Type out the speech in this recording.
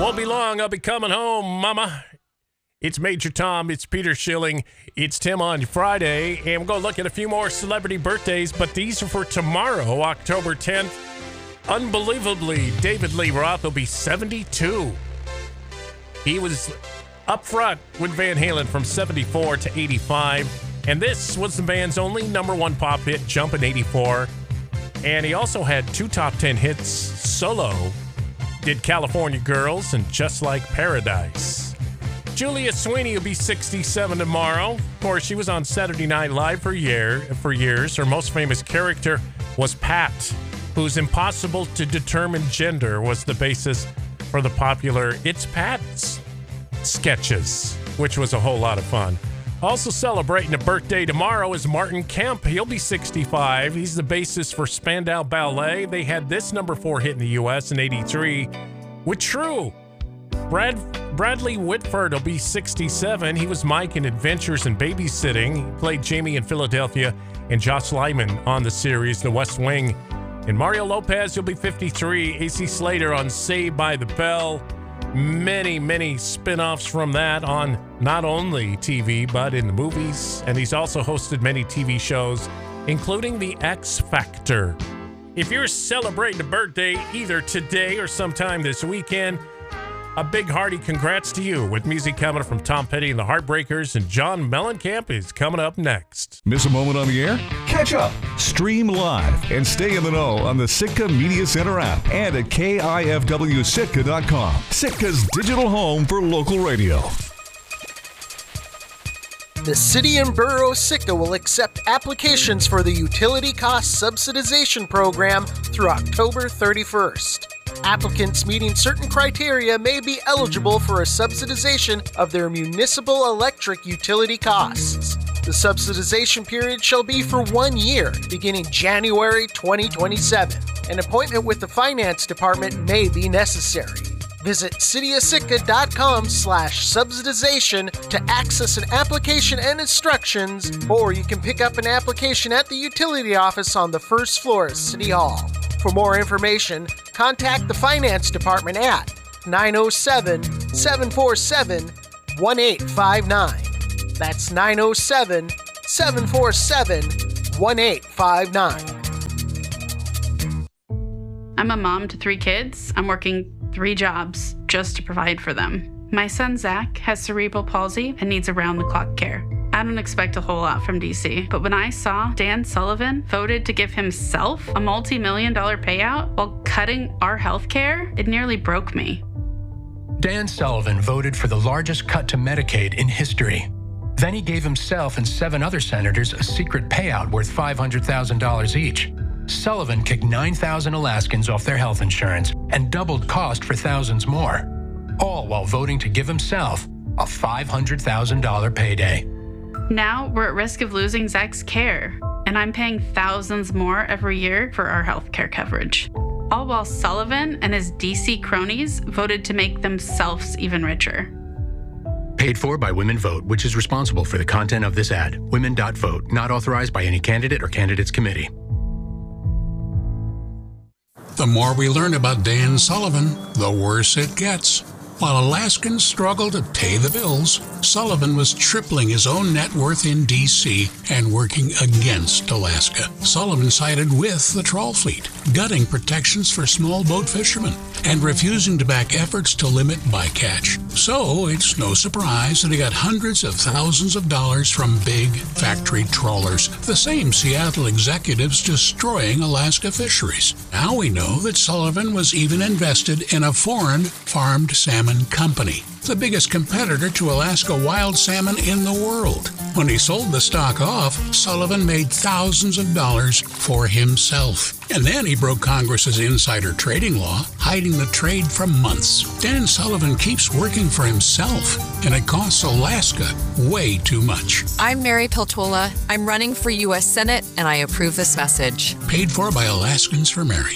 Won't be long, I'll be coming home, mama. It's Major Tom, it's Peter Schilling, it's Tim on Friday, and we're going to look at a few more celebrity birthdays, but these are for tomorrow, October 10th. Unbelievably, David Lee Roth will be 72. He was up front with Van Halen from 74 to 85, and this was the band's only number one pop hit, Jump in 84, and he also had 2 top 10 hits solo, did California Girls and Just Like Paradise. Julia Sweeney will be 67 tomorrow. Of course, she was on Saturday Night Live for years. Her most famous character was Pat, whose impossible to determine gender was the basis for the popular It's Pat's sketches, which was a whole lot of fun. Also celebrating a birthday tomorrow is Martin Kemp. He'll be 65. He's the bassist for Spandau Ballet. They had this number 4 hit in the U.S. in 83 with True. Bradley Whitford will be 67. He was Mike in Adventures in Babysitting. He played Jamie in Philadelphia and Josh Lyman on the series The West Wing. And Mario Lopez, he'll be 53. AC Slater on Saved by the Bell. Many spin-offs from that on not only TV, but in the movies. And he's also hosted many TV shows, including The X Factor. If you're celebrating a birthday either today or sometime this weekend, a big hearty congrats to you, with music coming from Tom Petty and the Heartbreakers, and John Mellencamp is coming up next. Miss a moment on the air? Catch up, stream live, and stay in the know on the Sitka Media Center app and at KIFWSitka.com. Sitka's digital home for local radio. The City and Borough of Sitka will accept applications for the Utility Cost Subsidization Program through October 31st. Applicants meeting certain criteria may be eligible for a subsidization of their municipal electric utility costs. The subsidization period shall be for 1 year, beginning January 2027. An appointment with the Finance Department may be necessary. Visit cityofsitka.com/subsidization to access an application and instructions, or you can pick up an application at the utility office on the first floor of City Hall. For more information, contact the Finance Department at 907-747-1859. That's 907-747-1859. I'm a mom to 3 kids. I'm working 3 jobs just to provide for them. My son Zach has cerebral palsy and needs around-the-clock care. I don't expect a whole lot from DC, but when I saw Dan Sullivan voted to give himself a multi-million-dollar payout while cutting our health care, it nearly broke me. Dan Sullivan voted for the largest cut to Medicaid in history. Then he gave himself and 7 other senators a secret payout worth $500,000 each. Sullivan kicked 9,000 Alaskans off their health insurance and doubled cost for thousands more, all while voting to give himself a $500,000 payday. Now we're at risk of losing Zach's care, and I'm paying thousands more every year for our health care coverage. All while Sullivan and his DC cronies voted to make themselves even richer. Paid for by Women Vote, which is responsible for the content of this ad. Women.vote, not authorized by any candidate or candidates committee. The more we learn about Dan Sullivan, the worse it gets. While Alaskans struggle to pay the bills, Sullivan was tripling his own net worth in D.C. and working against Alaska. Sullivan sided with the trawl fleet, gutting protections for small boat fishermen, and refusing to back efforts to limit bycatch. So it's no surprise that he got hundreds of thousands of dollars from big factory trawlers, the same Seattle executives destroying Alaska fisheries. Now we know that Sullivan was even invested in a foreign farmed salmon company, the biggest competitor to Alaska wild salmon in the world. When he sold the stock off, Sullivan made thousands of dollars for himself. And then he broke Congress's insider trading law, hiding the trade for months. Dan Sullivan keeps working for himself, and it costs Alaska way too much. I'm Mary Peltola. I'm running for U.S. Senate, and I approve this message. Paid for by Alaskans for Mary.